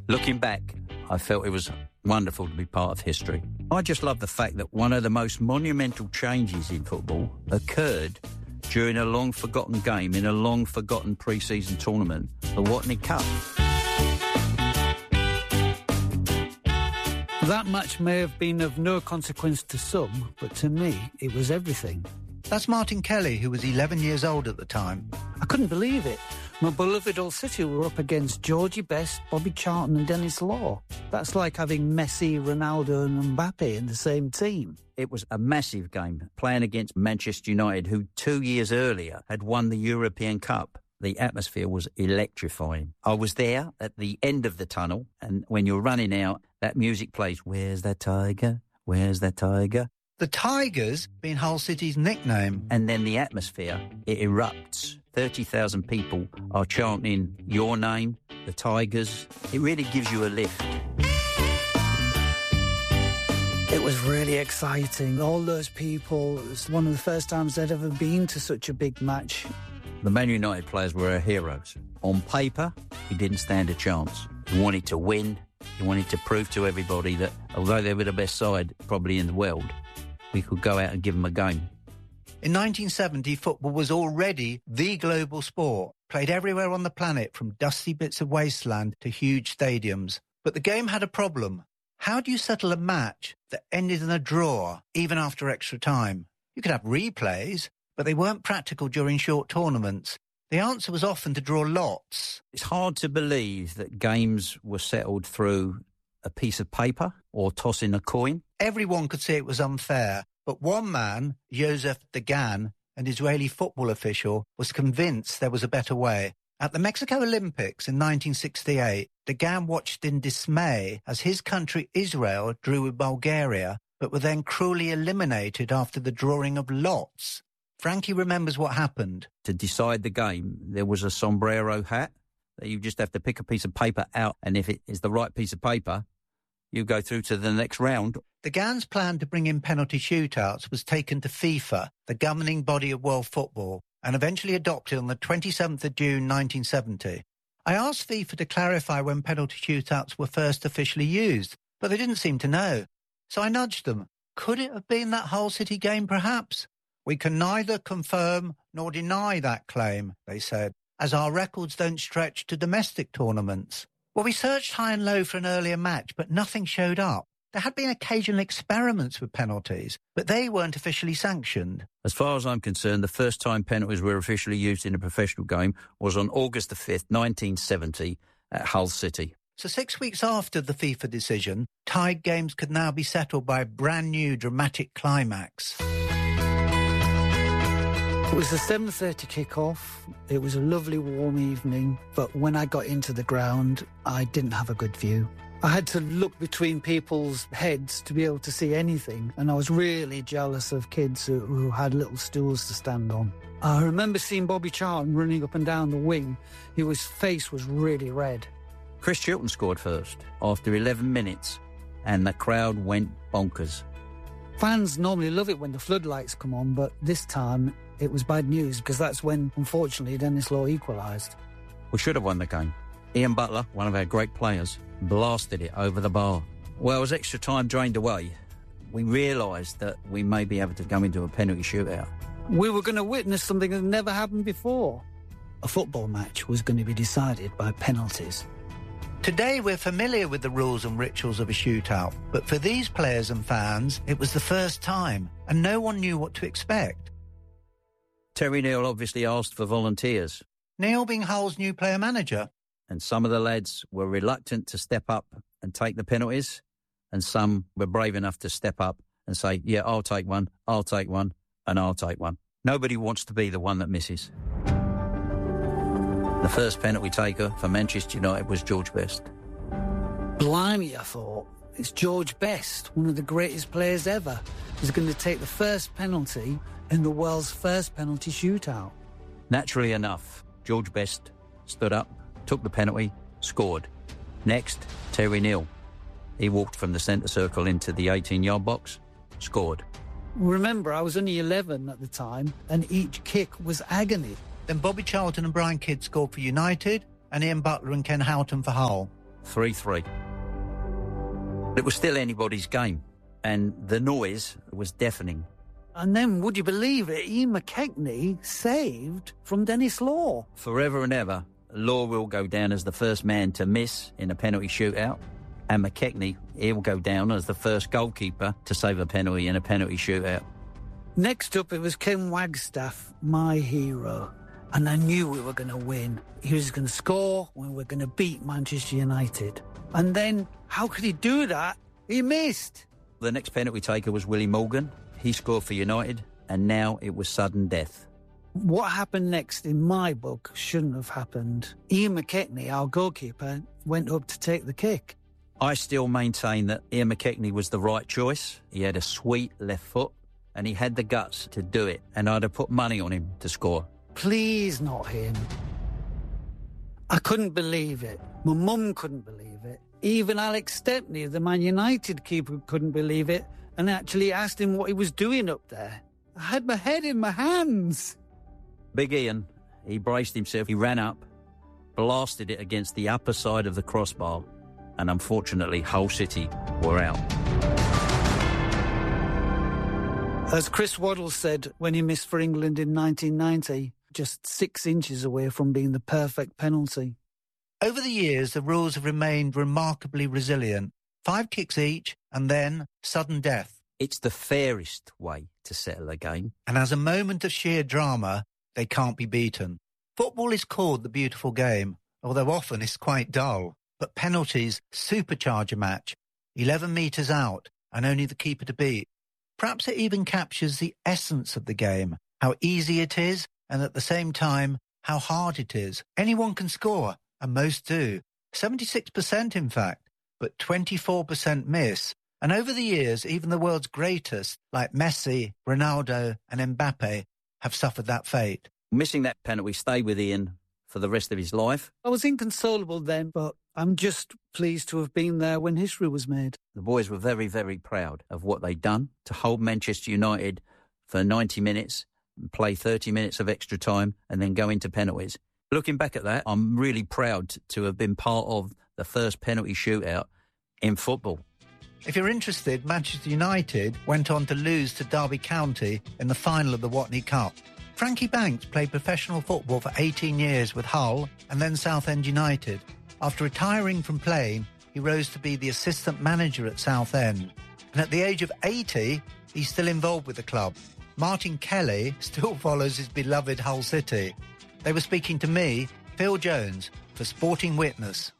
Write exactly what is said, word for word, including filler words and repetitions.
Looking back, I felt it was wonderful to be part of history. I just love the fact that one of the most monumental changes in football occurred during a long-forgotten game in a long-forgotten pre-season tournament, the Watney Cup. That match may have been of no consequence to some, but to me, it was everything. That's Martin Kelly, who was eleven years old at the time. I couldn't believe it. My beloved Hull City were up against Georgie Best, Bobby Charlton and Dennis Law. That's like having Messi, Ronaldo and Mbappe in the same team. It was a massive game, playing against Manchester United, who two years earlier had won the European Cup. The atmosphere was electrifying. I was there at the end of the tunnel, and when you're running out, that music plays, "Where's that tiger? Where's that tiger?" The Tigers being Hull City's nickname. And then the atmosphere, it erupts. thirty thousand people are chanting your name, the Tigers. It really gives you a lift. It was really exciting. All those people, it was one of the first times they'd ever been to such a big match. The Man United players were our heroes. On paper, he didn't stand a chance. He wanted to win. He wanted to prove to everybody that although they were the best side probably in the world, we could go out and give them a game. In nineteen seventy, football was already the global sport, played everywhere on the planet from dusty bits of wasteland to huge stadiums. But the game had a problem. How do you settle a match that ended in a draw, even after extra time? You could have replays, but they weren't practical during short tournaments. The answer was often to draw lots. It's hard to believe that games were settled through a piece of paper or tossing a coin. Everyone could see it was unfair, but one man, Joseph Dagan, an Israeli football official, was convinced there was a better way. At the Mexico Olympics in nineteen sixty-eight, Dagan watched in dismay as his country, Israel, drew with Bulgaria, but were then cruelly eliminated after the drawing of lots. Frankie remembers what happened. To decide the game, there was a sombrero hat that you just have to pick a piece of paper out, and if it is the right piece of paper, you go through to the next round. Dagan's plan to bring in penalty shootouts was taken to FIFA, the governing body of world football, and eventually adopted on the twenty-seventh of June nineteen seventy. I asked FIFA to clarify when penalty shootouts were first officially used, but they didn't seem to know. So I nudged them. Could it have been that Hull City game, perhaps? We can neither confirm nor deny that claim, they said, as our records don't stretch to domestic tournaments. Well, we searched high and low for an earlier match, but nothing showed up. There had been occasional experiments with penalties, but they weren't officially sanctioned. As far as I'm concerned, the first time penalties were officially used in a professional game was on August the fifth, nineteen seventy, at Hull City. So six weeks after the FIFA decision, tied games could now be settled by a brand new dramatic climax. It was a seven thirty kick-off. It was a lovely warm evening, but when I got into the ground, I didn't have a good view. I had to look between people's heads to be able to see anything, and I was really jealous of kids who, who had little stools to stand on. I remember seeing Bobby Charlton running up and down the wing. His face was really red. Chris Chilton scored first after eleven minutes, and the crowd went bonkers. Fans normally love it when the floodlights come on, but this time it was bad news because that's when, unfortunately, Dennis Law equalised. We should have won the game. Ian Butler, one of our great players, blasted it over the bar. Well, as extra time drained away, we realised that we may be able to go into a penalty shootout. We were going to witness something that never happened before. A football match was going to be decided by penalties. Today we're familiar with the rules and rituals of a shootout, but for these players and fans, it was the first time, and no one knew what to expect. Terry Neal obviously asked for volunteers. Neal being Hull's new player manager. And some of the lads were reluctant to step up and take the penalties, and some were brave enough to step up and say, yeah, I'll take one, I'll take one, and I'll take one. Nobody wants to be the one that misses. The first penalty taker for Manchester United was George Best. Blimey, I thought. It's George Best, one of the greatest players ever, who's going to take the first penalty in the world's first penalty shootout. Naturally enough, George Best stood up, took the penalty, scored. Next, Terry Neal. He walked from the centre circle into the eighteen-yard box, scored. Remember, I was only eleven at the time, and each kick was agony. Then Bobby Charlton and Brian Kidd scored for United, and Ian Butler and Ken Houghton for Hull. three three. It was still anybody's game, and the noise was deafening. And then, would you believe it, Ian McKechnie saved from Dennis Law. Forever and ever, Law will go down as the first man to miss in a penalty shootout, and McKechnie, he will go down as the first goalkeeper to save a penalty in a penalty shootout. Next up, it was Ken Wagstaff, my hero. And I knew we were going to win. He was going to score, we were going to beat Manchester United. And then, how could he do that? He missed. The next penalty taker was Willie Morgan. He scored for United, and now it was sudden death. What happened next, in my book, shouldn't have happened. Ian McKechnie, our goalkeeper, went up to take the kick. I still maintain that Ian McKechnie was the right choice. He had a sweet left foot, and he had the guts to do it, and I'd have put money on him to score. Please, not him. I couldn't believe it. My mum couldn't believe it. Even Alex Stepney, the Man United keeper, couldn't believe it and actually asked him what he was doing up there. I had my head in my hands. Big Ian, he braced himself, he ran up, blasted it against the upper side of the crossbar, and unfortunately Hull City were out. As Chris Waddle said when he missed for England in nineteen ninety, just six inches away from being the perfect penalty. Over the years, the rules have remained remarkably resilient. Five kicks each, and then sudden death. It's the fairest way to settle a game. And as a moment of sheer drama, they can't be beaten. Football is called the beautiful game, although often it's quite dull. But penalties supercharge a match. eleven metres out, and only the keeper to beat. Perhaps it even captures the essence of the game, how easy it is, and at the same time, how hard it is. Anyone can score, and most do. seventy-six percent in fact, but twenty-four percent miss. And over the years, even the world's greatest, like Messi, Ronaldo and Mbappe, have suffered that fate. Missing that penalty stayed with Ian for the rest of his life. I was inconsolable then, but I'm just pleased to have been there when history was made. The boys were very, very proud of what they'd done to hold Manchester United for ninety minutes, play thirty minutes of extra time, and then go into penalties. Looking back at that, I'm really proud to have been part of the first penalty shootout in football. If you're interested, Manchester United went on to lose to Derby County in the final of the Watney Cup. Frankie Banks played professional football for eighteen years with Hull and then Southend United. After retiring from playing, he rose to be the assistant manager at Southend. And at the age of eighty, he's still involved with the club. Martin Kelly still follows his beloved Hull City. They were speaking to me, Phil Jones, for Sporting Witness.